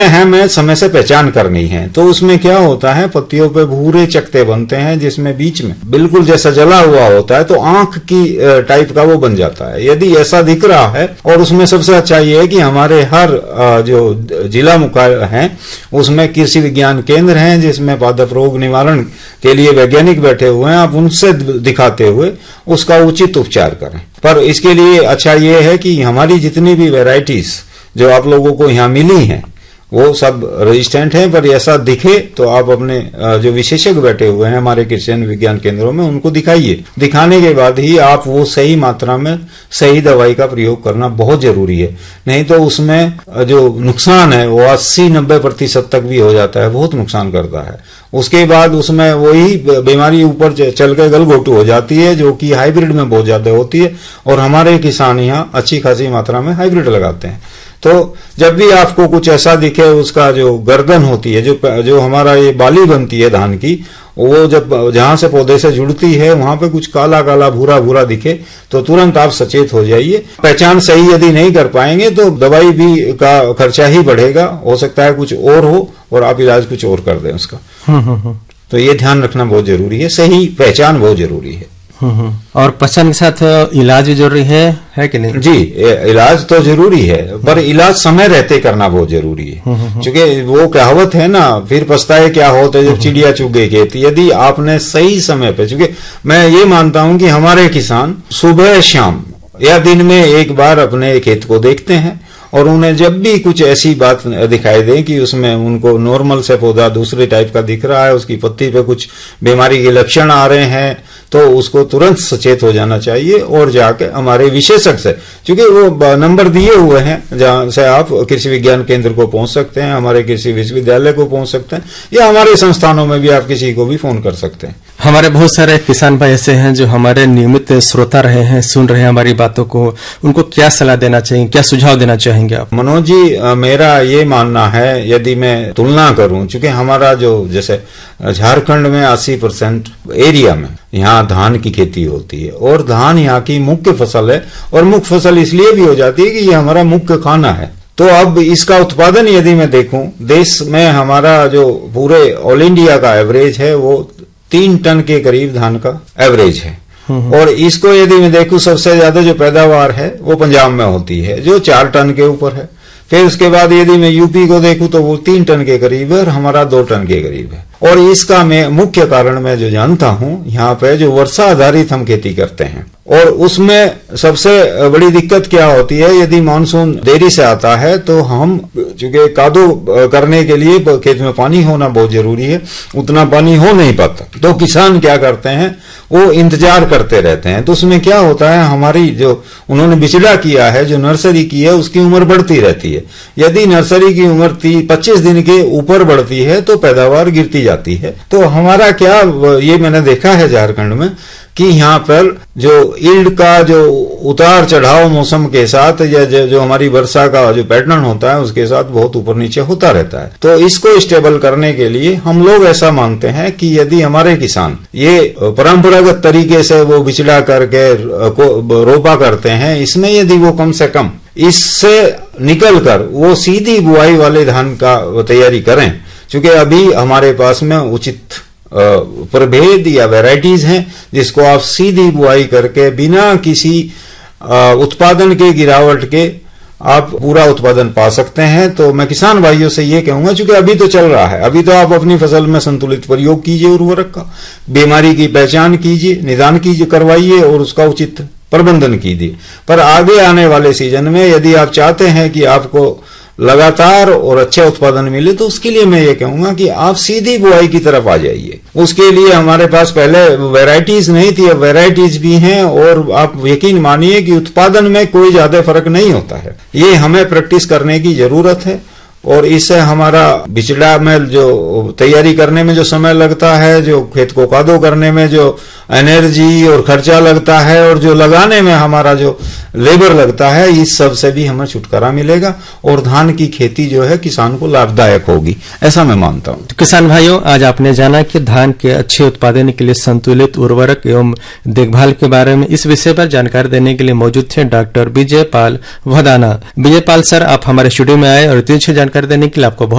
हमें समय से पहचान करनी है। तो उसमें क्या होता है, पत्तियों पे भूरे चकते बनते हैं जिसमें बीच में बिल्कुल जैसा जला हुआ होता है, तो आंख की टाइप का वो बन जाता है। यदि ऐसा दिख रहा है, और उसमें सबसे अच्छा ये है कि हमारे हर जो जिला मुख्यालय है उसमें कृषि विज्ञान केंद्र हैं जिसमें पादप रोग निवारण के लिए वैज्ञानिक बैठे हुए हैं। आप उनसे दिखाते हुए उसका उचित उपचार करें। पर इसके लिए अच्छा ये है कि हमारी जितनी भी वेराइटीज जो आप लोगों को यहाँ मिली हैं वो सब रेजिस्टेंट हैं, पर ऐसा दिखे तो आप अपने जो विशेषज्ञ बैठे हुए हैं हमारे कृषि विज्ञान केंद्रों में उनको दिखाइए। दिखाने के बाद ही आप वो सही मात्रा में सही दवाई का प्रयोग करना बहुत जरूरी है। नहीं तो उसमें जो नुकसान है वो 80-90% तक भी हो जाता है, बहुत नुकसान करता है। उसके बाद उसमें वही बीमारी ऊपर चल के गलघोटू हो जाती है, जो कि हाइब्रिड में बहुत ज्यादा होती है, और हमारे किसान यहाँ अच्छी खासी मात्रा में हाइब्रिड लगाते हैं। तो जब भी आपको कुछ ऐसा दिखे, उसका जो गर्दन होती है, जो हमारा ये बाली बनती है धान की, वो जब जहां से पौधे से जुड़ती है वहां पे कुछ काला काला भूरा भूरा दिखे तो तुरंत आप सचेत हो जाइए। पहचान सही यदि नहीं कर पाएंगे तो दवाई भी का खर्चा ही बढ़ेगा, हो सकता है कुछ और हो और आप इलाज कुछ और कर दें उसका। तो ये ध्यान रखना बहुत जरूरी है, सही पहचान बहुत जरूरी है। और पहचान के साथ इलाज भी जरूरी है कि नहीं? जी, इलाज तो जरूरी है, पर इलाज समय रहते करना बहुत जरूरी है। क्योंकि वो कहावत है ना, फिर पछताए क्या होता जब चिड़िया चुग गई खेत। यदि आपने सही समय पे, क्योंकि मैं ये मानता हूं कि हमारे किसान सुबह शाम या दिन में एक बार अपने खेत को देखते हैं, और उन्हें जब भी कुछ ऐसी बात दिखाई दे कि उसमें उनको नॉर्मल से पौधा दूसरे टाइप का दिख रहा है, उसकी पत्ती पे कुछ बीमारी के लक्षण आ रहे हैं, तो उसको तुरंत सचेत हो जाना चाहिए और जाके हमारे विशेषज्ञ से, क्योंकि वो नंबर दिए हुए हैं जहां से आप कृषि विज्ञान केंद्र को पहुंच सकते हैं, हमारे कृषि विश्वविद्यालय को पहुंच सकते हैं, या हमारे संस्थानों में भी आप किसी को भी फोन कर सकते हैं। हमारे बहुत सारे किसान भाई ऐसे हैं जो हमारे नियमित श्रोता रहे हैं, सुन रहे हैं हमारी बातों को, उनको क्या सलाह देना चाहिए, क्या सुझाव देना चाहेंगे आप? मनोज जी, मेरा ये मानना है, यदि मैं तुलना करूं, चूंकि हमारा जो जैसे झारखंड में 80% एरिया में यहाँ धान की खेती होती है, और धान यहाँ की मुख्य फसल है, और मुख्य फसल इसलिए भी हो जाती है कि ये हमारा मुख्य खाना है। तो अब इसका उत्पादन यदि मैं देखूं, देश में हमारा जो पूरे ऑल इंडिया का एवरेज है वो 3 टन के करीब धान का एवरेज है, और इसको यदि मैं देखूं सबसे ज्यादा जो पैदावार है वो पंजाब में होती है जो 4 टन के ऊपर है। फिर उसके बाद यदि मैं यूपी को देखूं तो वो 3 टन के करीब है, और हमारा 2 टन के करीब है। और इसका मैं मुख्य कारण मैं जो जानता हूं, यहाँ पे जो वर्षा आधारित हम खेती करते हैं, और उसमें सबसे बड़ी दिक्कत क्या होती है, यदि मानसून देरी से आता है तो हम, चूंकि कादो करने के लिए खेत में पानी होना बहुत जरूरी है, उतना पानी हो नहीं पाता, तो किसान क्या करते हैं, वो इंतजार करते रहते हैं। तो उसमें क्या होता है, हमारी जो उन्होंने बिचड़ा किया है, जो नर्सरी की है, उसकी उम्र बढ़ती रहती है। यदि नर्सरी की उम्र 25 दिन के ऊपर बढ़ती है तो पैदावार गिरती जाती है। तो हमारा क्या, ये मैंने देखा है झारखंड में कि यहाँ पर जो ईल्ड का जो उतार चढ़ाव मौसम के साथ, या जो हमारी वर्षा का जो पैटर्न होता है उसके साथ बहुत ऊपर नीचे होता रहता है। तो इसको स्टेबल करने के लिए हम लोग ऐसा मानते हैं कि यदि हमारे किसान ये परंपरागत तरीके से वो बिचड़ा करके रोपा करते हैं, इसमें यदि वो कम से कम इससे निकलकर वो सीधी बुआई वाले धान का तैयारी करें, क्योंकि अभी हमारे पास में उचित प्रभेद या वैरायटीज हैं जिसको आप सीधी बुआई करके बिना किसी उत्पादन के गिरावट के आप पूरा उत्पादन पा सकते हैं। तो मैं किसान भाइयों से ये कहूंगा, क्योंकि अभी तो चल रहा है, अभी तो आप अपनी फसल में संतुलित प्रयोग कीजिए, उर्वरक का, बीमारी की पहचान कीजिए, निदान कीजिए, करवाइए और उसका उचित प्रबंधन कीजिए। पर आगे आने वाले सीजन में यदि आप चाहते हैं कि आपको लगातार और अच्छा उत्पादन मिले, तो उसके लिए मैं ये कहूंगा कि आप सीधी बुआई की तरफ आ जाइए। उसके लिए हमारे पास पहले वैरायटीज नहीं थी, अब वैरायटीज भी हैं, और आप यकीन मानिए कि उत्पादन में कोई ज्यादा फर्क नहीं होता है। ये हमें प्रैक्टिस करने की जरूरत है, और इससे हमारा बिचड़ा में जो तैयारी करने में जो समय लगता है, जो खेत को कादो करने में जो एनर्जी और खर्चा लगता है, और जो लगाने में हमारा जो लेबर लगता है, इस सब से भी हमें छुटकारा मिलेगा, और धान की खेती जो है किसान को लाभदायक होगी, ऐसा मैं मानता हूं। किसान भाइयों, आज आपने जाना कि धान के अच्छे उत्पादन के लिए संतुलित उर्वरक एवं देखभाल के बारे में इस विषय पर जानकारी देने के लिए मौजूद थे डॉक्टर विजय पाल वदाना। विजय पाल सर, आप हमारे स्टूडियो में आए और इतनी अच्छी जानकारी देने के लिए आपको बहुत